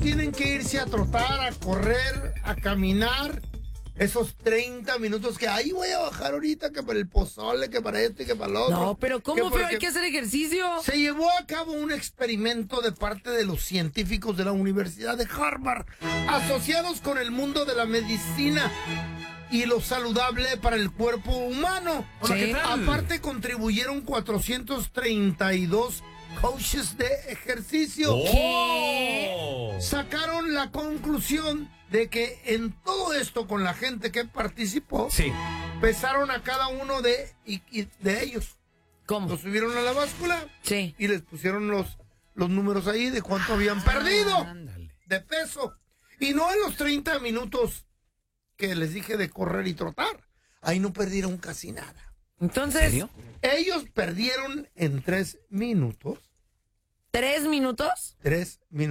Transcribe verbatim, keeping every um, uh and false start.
tienen que irse a trotar, a correr, a caminar. Esos treinta minutos que ahí voy a bajar ahorita, que para el pozole, que para esto y que para lo otro. No, pero ¿cómo, pero hay que hacer ejercicio? Se llevó a cabo un experimento de parte de los científicos de la Universidad de Harvard, asociados con el mundo de la medicina y lo saludable para el cuerpo humano. Hola, ¿qué tal? Aparte contribuyeron cuatrocientos treinta y dos coaches de ejercicio. ¿Qué? Sacaron la conclusión de que en todo esto, con la gente que participó, Sí. pesaron a cada uno de, y, y de ellos. ¿Cómo? Los subieron a la báscula Sí. y les pusieron los, los números ahí de cuánto habían perdido Ándale. de peso. Y no en los treinta minutos que les dije de correr y trotar. Ahí no perdieron casi nada. Entonces, ¿En serio? Ellos perdieron en tres minutos. ¿tres minutos? Tres minutos.